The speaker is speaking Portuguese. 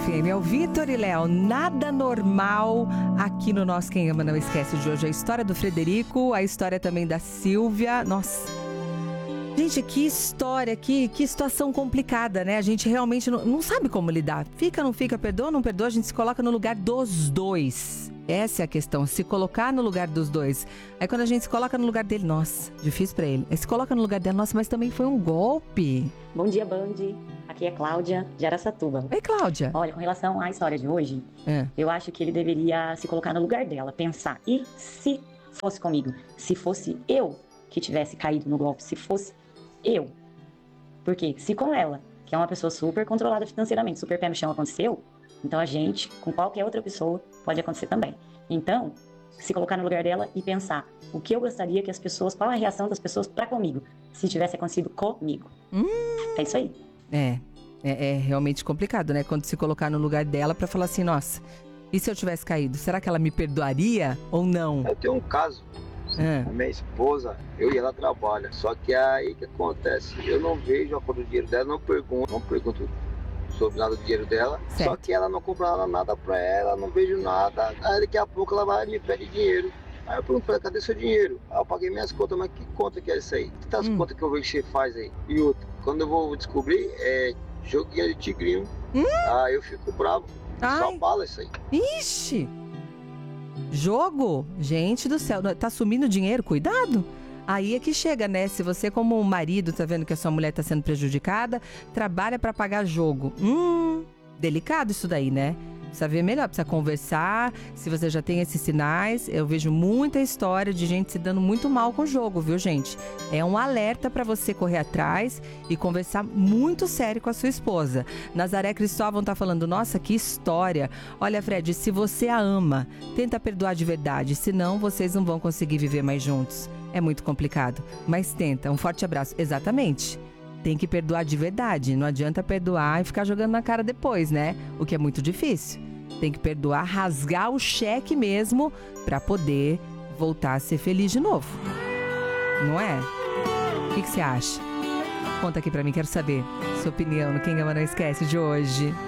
FM. É o Vitor e Léo, nada normal aqui no nosso Quem Ama Não Esquece de hoje. A história do Frederico, a história também da Silvia. Nossa, gente, que história, que situação complicada, né? A gente realmente não sabe como lidar. Fica, não fica, perdoa, não perdoa, a gente se coloca no lugar dos dois. Essa é a questão, se colocar no lugar dos dois. Aí quando a gente se coloca no lugar dele, nossa, difícil pra ele. Aí se coloca no lugar dela, nossa, mas também foi um golpe. Bom dia, Band. Aqui é Cláudia, de Araçatuba. Oi, Cláudia. Olha, com relação à história de hoje, eu acho que ele deveria se colocar no lugar dela, pensar. E se fosse comigo? Se fosse eu que tivesse caído no golpe, se fosse eu? Porque se com ela, que é uma pessoa super controlada financeiramente, super pé no chão, aconteceu, então a gente, com qualquer outra pessoa, pode acontecer também. Então, se colocar no lugar dela e pensar o que eu gostaria que as pessoas, qual a reação das pessoas pra comigo, se tivesse acontecido comigo. É isso aí. É realmente complicado, né? Quando se colocar no lugar dela pra falar assim, nossa, e se eu tivesse caído? Será que ela me perdoaria ou não? Eu tenho um caso, a minha esposa, eu e ela trabalham, só que aí o que acontece? Eu não vejo a cor do dinheiro dela, não pergunto sobre nada do dinheiro dela, certo. Só que ela não compra nada pra ela, não vejo nada, aí daqui a pouco ela vai e me pede dinheiro. Aí eu pergunto pra ela, cadê seu dinheiro? Aí eu paguei minhas contas, mas que conta que é isso aí? Que tá as contas que eu vejo que você faz aí? E outra, quando eu vou descobrir, é joguinho de tigrinho, aí eu fico bravo, só bala isso aí. Ixi! Jogo? Gente do céu, tá sumindo dinheiro? Cuidado! Aí é que chega, né? Se você como marido tá vendo que a sua mulher tá sendo prejudicada, trabalha pra pagar jogo. Delicado isso daí, né? Precisa ver melhor, precisa conversar. Se você já tem esses sinais, eu vejo muita história de gente se dando muito mal com o jogo, viu, gente? É um alerta pra você correr atrás e conversar muito sério com a sua esposa. Nazaré Cristóvão tá falando, nossa, que história. Olha, Fred, se você a ama, tenta perdoar de verdade, senão vocês não vão conseguir viver mais juntos. É muito complicado, mas tenta. Um forte abraço. Exatamente. Tem que perdoar de verdade. Não adianta perdoar e ficar jogando na cara depois, né? O que é muito difícil. Tem que perdoar, rasgar o cheque mesmo pra poder voltar a ser feliz de novo. Não é? O que você acha? Conta aqui pra mim, quero saber sua opinião no Quem Ama Não Esquece de hoje.